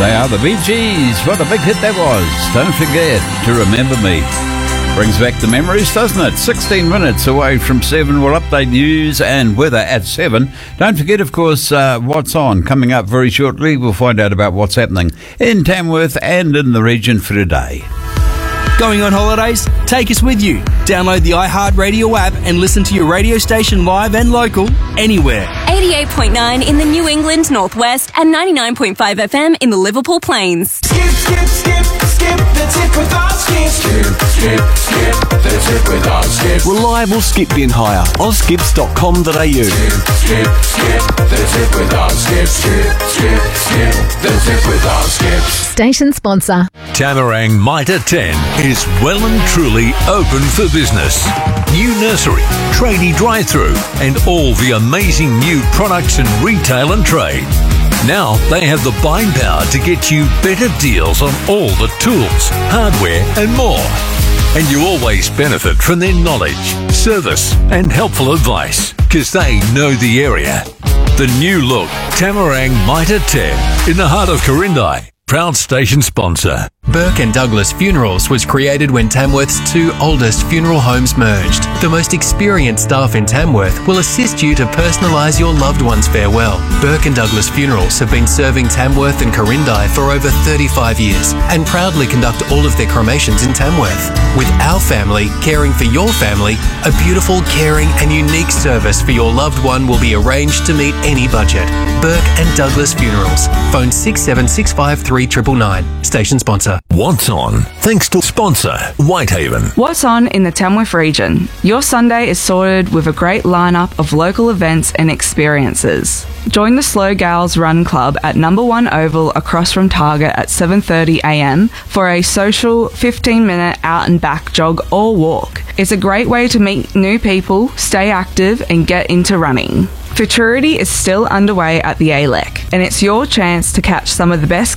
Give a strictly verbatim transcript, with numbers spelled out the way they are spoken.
They are the Bee Gees. What a big hit that was. Don't forget to remember me. Brings back the memories, doesn't it? sixteen minutes away from seven. We'll update news and weather at seven. Don't forget, of course, uh, what's on. Coming up very shortly, we'll find out about what's happening in Tamworth and in the region for today. Going on holidays? Take us with you. Download the iHeartRadio app and listen to your radio station live and local anywhere. eighty-eight point nine in the New England Northwest and ninety-nine point five F M in the Liverpool Plains. Skip, skip, skip, skip the tip with our skip. Skip, skip, skip the tip with our skip. Reliable skip bin hire. oz skips dot com dot a u. Skip, skip, skip the tip with our skip. Skip, skip, skip the tip with our skip. Station sponsor. Tamarang Mitre ten is well and truly open for business. New nursery, tradie drive-through, and all the amazing new products in retail and trade. Now they have the buying power to get you better deals on all the tools, hardware, and more. And you always benefit from their knowledge, service, and helpful advice, because they know the area. The new look Tamarang Mitre ten in the heart of Corindai. Proud station sponsor. Burke and Douglas Funerals was created when Tamworth's two oldest funeral homes merged. The most experienced staff in Tamworth will assist you to personalise your loved one's farewell. Burke and Douglas Funerals have been serving Tamworth and Corindai for over thirty-five years and proudly conduct all of their cremations in Tamworth. With our family caring for your family, a beautiful, caring and unique service for your loved one will be arranged to meet any budget. Burke and Douglas Funerals. Phone six seven six five three nine nine nine. Station sponsor. What's on? Thanks to sponsor Whitehaven. What's on in the Tamworth region? Your Sunday is sorted with a great lineup of local events and experiences. Join the Slow Gals Run Club at Number One Oval across from Target at seven thirty a m for a social fifteen minute out and back jog or walk. It's a great way to meet new people, stay active and get into running. Futurity is still underway at the A L E C and it's your chance to catch some of the best